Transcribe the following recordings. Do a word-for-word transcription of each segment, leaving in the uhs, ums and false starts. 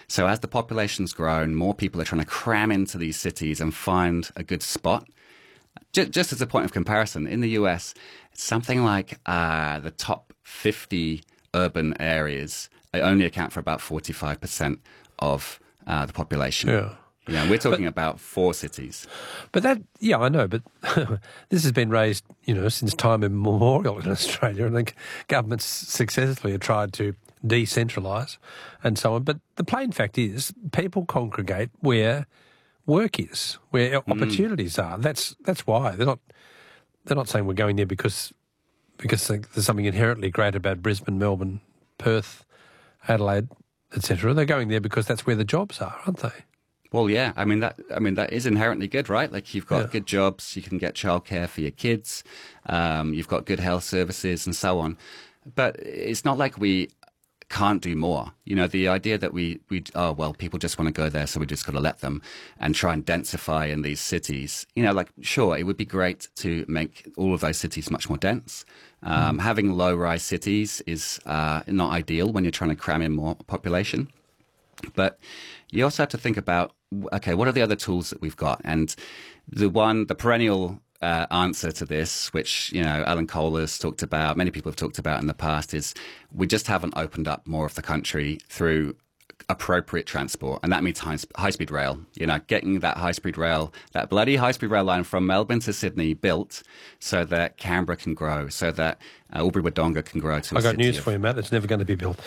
So as the population's grown, more people are trying to cram into these cities and find a good spot. Just, just as a point of comparison, in the U S, it's something like uh, the top fifty urban areas only account for about forty-five percent of uh, the population. Yeah. You know, we're talking but, about four cities. But that, yeah, I know, but this has been raised, you know, since time immemorial in Australia, and the governments successfully have tried to decentralise and so on. But the plain fact is, people congregate where work is, where mm. opportunities are. That's that's why they're not they're not saying we're going there because because there's something inherently great about Brisbane, Melbourne, Perth, Adelaide, et cetera. They're going there because that's where the jobs are, aren't they? Well, yeah. I mean that. I mean that is inherently good, right? Like you've got yeah. good jobs, you can get childcare for your kids, um, you've got good health services, and so on. But it's not like we can't do more. You know, the idea that we we oh well, people just want to go there, so we just got to let them and try and densify in these cities. You know, like sure, it would be great to make all of those cities much more dense. Um, mm. Having low-rise cities is uh, not ideal when you're trying to cram in more population. But you also have to think about, okay, what are the other tools that we've got? And the one, the perennial uh, answer to this, which, you know, Alan Kohler's talked about, many people have talked about in the past, is we just haven't opened up more of the country through appropriate transport. And that means high, high-speed rail, you know, getting that high-speed rail, that bloody high-speed rail line from Melbourne to Sydney built so that Canberra can grow, so that uh, Albury-Wodonga can grow to I a got city news of... for you, Matt. It's never going to be built.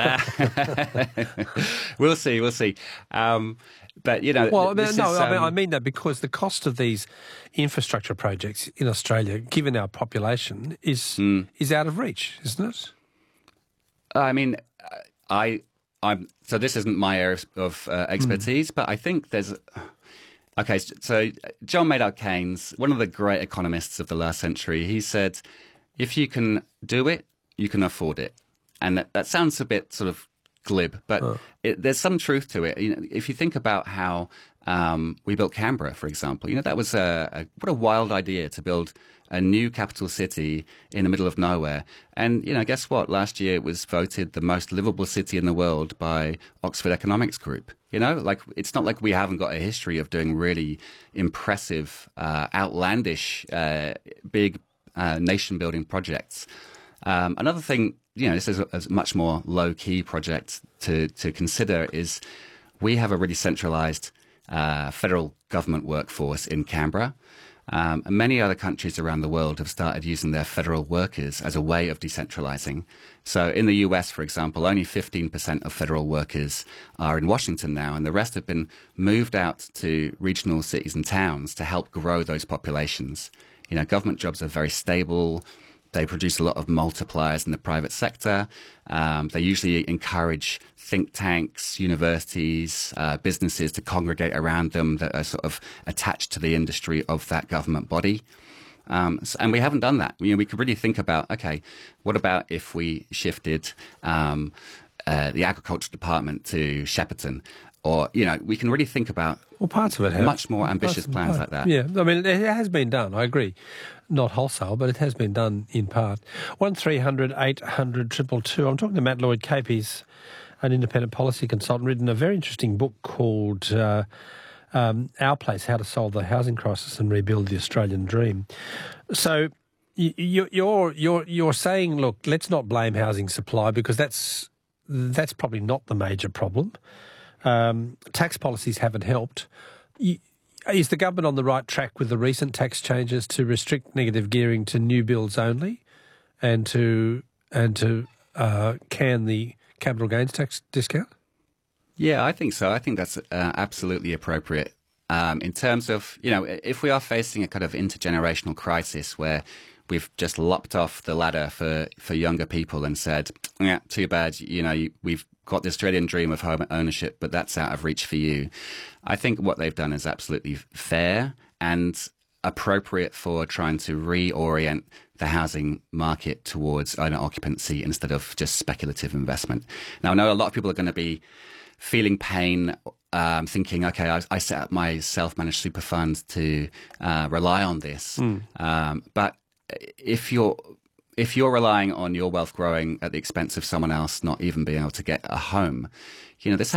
We'll see, we'll see. Um, but, you know... Well, I mean, this no, is, I, mean, um, I mean that because the cost of these infrastructure projects in Australia, given our population, is mm. is out of reach, isn't it? I mean, I... I'm, so this isn't my area of uh, expertise, mm. but I think there's... Okay, so John Maynard Keynes, one of the great economists of the last century, he said, if you can do it, you can afford it. And that, that sounds a bit sort of glib, but oh. it, there's some truth to it. You know, if you think about how um, we built Canberra, for example, you know, that was a, a what a wild idea to build a new capital city in the middle of nowhere. And, you know, guess what? Last year it was voted the most livable city in the world by Oxford Economics Group. You know, like it's not like we haven't got a history of doing really impressive, uh, outlandish, uh, big uh, nation-building projects. Um, another thing, you know, this is a, a much more low-key project to, to consider is we have a really centralised uh, federal government workforce in Canberra. Um, and many other countries around the world have started using their federal workers as a way of decentralizing. So in the U S, for example, only fifteen percent of federal workers are in Washington now, and the rest have been moved out to regional cities and towns to help grow those populations. You know, government jobs are very stable. They produce a lot of multipliers in the private sector. Um, they usually encourage think tanks, universities, uh, businesses to congregate around them that are sort of attached to the industry of that government body. Um, so, and we haven't done that. You know, we could really think about, okay, what about if we shifted um, uh, the agriculture department to Shepparton? Or, you know, we can really think about well, parts of it have. much more ambitious plans like that. Yeah, I mean, it has been done, I agree. Not wholesale, but it has been done in part. one three hundred eight hundred two two two. I'm talking to Matt Lloyd-Cape. He's an independent policy consultant, written a very interesting book called uh, um, Our Place, How to Solve the Housing Crisis and Rebuild the Australian Dream. So you, you're, you're, you're saying, look, let's not blame housing supply because that's that's probably not the major problem. Um, tax policies haven't helped. You, is the government on the right track with the recent tax changes to restrict negative gearing to new builds only, and to and to uh, can the capital gains tax discount? Yeah, I think so. I think that's uh, absolutely appropriate. Um, in terms of, you know, if we are facing a kind of intergenerational crisis where we've just lopped off the ladder for, for younger people and said, yeah, too bad, you know, we've got the Australian dream of home ownership, but that's out of reach for you. I think what they've done is absolutely fair and appropriate for trying to reorient the housing market towards owner occupancy instead of just speculative investment. Now, I know a lot of people are going to be feeling pain, um, thinking, okay, I, I set up my self-managed super fund to uh, rely on this. Mm. Um, but if you're if you're relying on your wealth growing at the expense of someone else not even being able to get a home, you know, this